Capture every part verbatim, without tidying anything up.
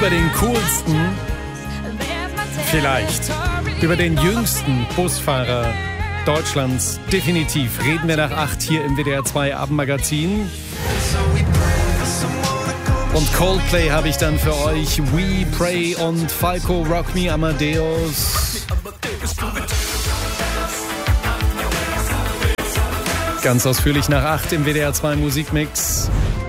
über den coolsten, vielleicht über den jüngsten Busfahrer Deutschlands. Definitiv reden wir nach acht hier im W D R zwei Abendmagazin. Und Coldplay habe ich dann für euch. We Pray und Falco Rock Me Amadeus. Ganz ausführlich nach acht im W D R zwei Musikmix.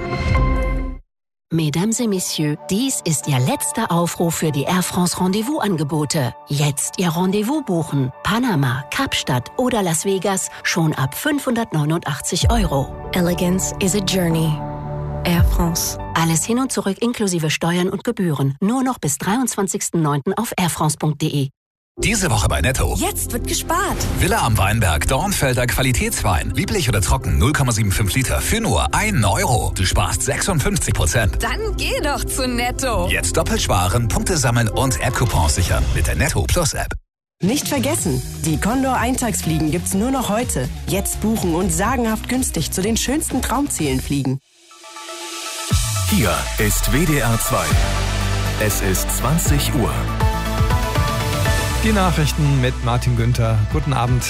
Mesdames et Messieurs, dies ist Ihr letzter Aufruf für die Air France Rendezvous-Angebote. Jetzt Ihr Rendezvous buchen. Panama, Kapstadt oder Las Vegas schon ab fünfhundertneunundachtzig Euro. Elegance is a journey. Air France. Alles hin und zurück inklusive Steuern und Gebühren. Nur noch bis dreiundzwanzigsten neunten auf airfrance punkt de. Diese Woche bei Netto. Jetzt wird gespart. Villa am Weinberg, Dornfelder Qualitätswein. Lieblich oder trocken, null Komma fünfundsiebzig Liter für nur einen Euro. Du sparst sechsundfünfzig Prozent. Dann geh doch zu Netto. Jetzt doppelt sparen, Punkte sammeln und App-Coupons sichern mit der Netto Plus App. Nicht vergessen, die Condor-Eintagsfliegen gibt's nur noch heute. Jetzt buchen und sagenhaft günstig zu den schönsten Traumzielen fliegen. Hier ist W D R zwei. Es ist zwanzig Uhr. Die Nachrichten mit Martin Günther. Guten Abend.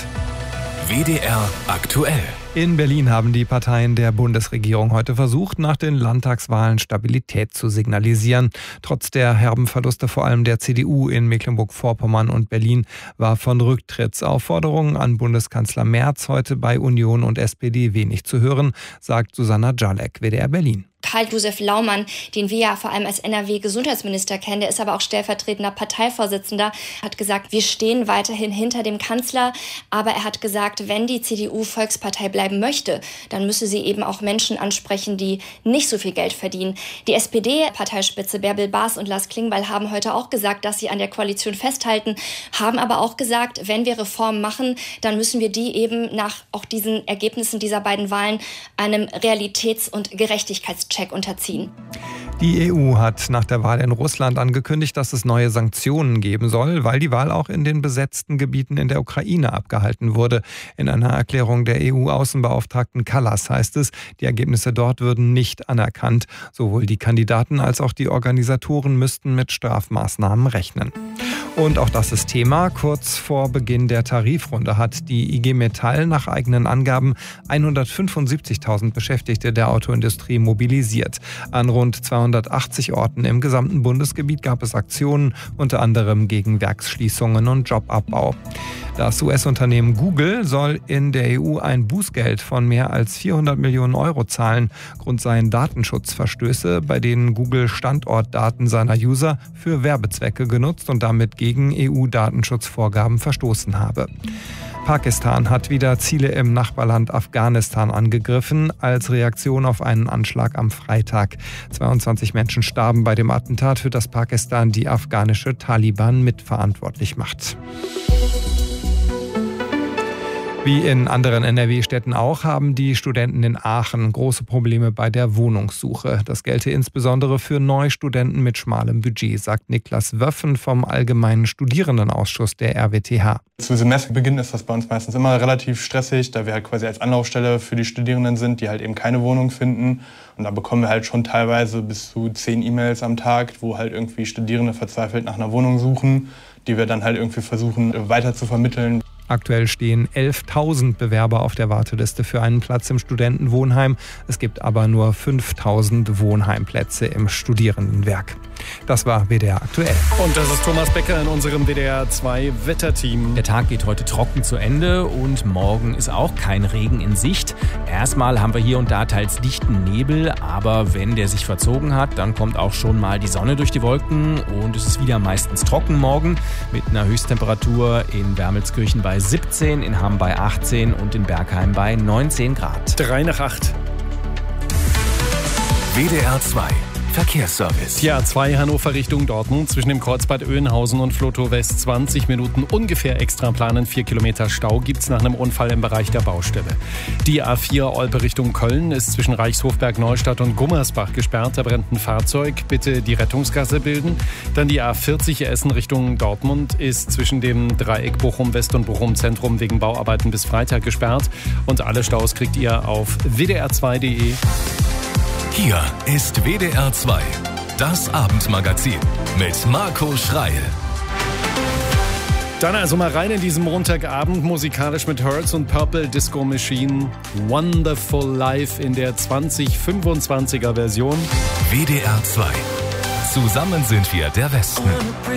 W D R aktuell. In Berlin haben die Parteien der Bundesregierung heute versucht, nach den Landtagswahlen Stabilität zu signalisieren. Trotz der herben Verluste vor allem der C D U in Mecklenburg-Vorpommern und Berlin war von Rücktrittsaufforderungen an Bundeskanzler Merz heute bei Union und S P D wenig zu hören, sagt Susanna Jalek, W D R Berlin. Karl-Josef Laumann, den wir ja vor allem als N R W-Gesundheitsminister kennen, der ist aber auch stellvertretender Parteivorsitzender, hat gesagt, wir stehen weiterhin hinter dem Kanzler. Aber er hat gesagt, wenn die C D U Volkspartei bleiben möchte, dann müsse sie eben auch Menschen ansprechen, die nicht so viel Geld verdienen. Die S P D-Parteispitze Bärbel Baas und Lars Klingbeil haben heute auch gesagt, dass sie an der Koalition festhalten, haben aber auch gesagt, wenn wir Reformen machen, dann müssen wir die eben nach auch diesen Ergebnissen dieser beiden Wahlen einem Realitäts- und Gerechtigkeitscheck unterziehen. Die E U hat nach der Wahl in Russland angekündigt, dass es neue Sanktionen geben soll, weil die Wahl auch in den besetzten Gebieten in der Ukraine abgehalten wurde. In einer Erklärung der E U-Außenbeauftragten Kallas heißt es, die Ergebnisse dort würden nicht anerkannt. Sowohl die Kandidaten als auch die Organisatoren müssten mit Strafmaßnahmen rechnen. Und auch das ist Thema. Kurz vor Beginn der Tarifrunde hat die I G Metall nach eigenen Angaben hundertfünfundsiebzigtausend Beschäftigte der Autoindustrie mobilisiert. An rund zweihundertachtzig Orten im gesamten Bundesgebiet gab es Aktionen, unter anderem gegen Werksschließungen und Jobabbau. Das U S-Unternehmen Google soll in der E U ein Bußgeld von mehr als vierhundert Millionen Euro zahlen. Grund seien Datenschutzverstöße, bei denen Google Standortdaten seiner User für Werbezwecke genutzt und damit gegen E U-Datenschutzvorgaben verstoßen habe. Pakistan hat wieder Ziele im Nachbarland Afghanistan angegriffen, als Reaktion auf einen Anschlag am Freitag. zweiundzwanzig Menschen starben bei dem Attentat, für das Pakistan die afghanische Taliban mitverantwortlich macht. Wie in anderen N R W-Städten auch haben die Studenten in Aachen große Probleme bei der Wohnungssuche. Das gelte insbesondere für Neustudenten mit schmalem Budget, sagt Niklas Wöffen vom Allgemeinen Studierendenausschuss der R W T H. Zu Semesterbeginn ist das bei uns meistens immer relativ stressig, da wir halt quasi als Anlaufstelle für die Studierenden sind, die halt eben keine Wohnung finden. Und da bekommen wir halt schon teilweise bis zu zehn E-Mails am Tag, wo halt irgendwie Studierende verzweifelt nach einer Wohnung suchen, die wir dann halt irgendwie versuchen weiter zu vermitteln. Aktuell stehen elftausend Bewerber auf der Warteliste für einen Platz im Studentenwohnheim. Es gibt aber nur fünftausend Wohnheimplätze im Studierendenwerk. Das war W D R aktuell. Und das ist Thomas Becker in unserem W D R zwei Wetterteam. Der Tag geht heute trocken zu Ende und morgen ist auch kein Regen in Sicht. Erstmal haben wir hier und da teils dichten Nebel, aber wenn der sich verzogen hat, dann kommt auch schon mal die Sonne durch die Wolken und es ist wieder meistens trocken morgen mit einer Höchsttemperatur in Wermelskirchen bei siebzehn, in Hamm bei achtzehn und in Bergheim bei neunzehn Grad. Drei nach acht. W D R zwei Verkehrsservice. Die A zwei Hannover Richtung Dortmund zwischen dem Kreuzbad Oeynhausen und Flotow West zwanzig Minuten ungefähr extra planen. vier Kilometer Stau gibt's nach einem Unfall im Bereich der Baustelle. Die A vier Olpe Richtung Köln ist zwischen Reichshofberg Neustadt und Gummersbach gesperrt. Da brennt ein Fahrzeug. Bitte die Rettungsgasse bilden. Dann die A vierzig Essen Richtung Dortmund ist zwischen dem Dreieck Bochum West und Bochum Zentrum wegen Bauarbeiten bis Freitag gesperrt. Und alle Staus kriegt ihr auf w d r zwei punkt de. Hier ist W D R zwei Das Abendmagazin mit Marco Schreil. Dann also mal rein in diesen Montagabend, musikalisch mit Hurts und Purple Disco Machine. Wonderful Life in der zwanzig fünfundzwanziger Version. W D R zwei. Zusammen sind wir der Westen.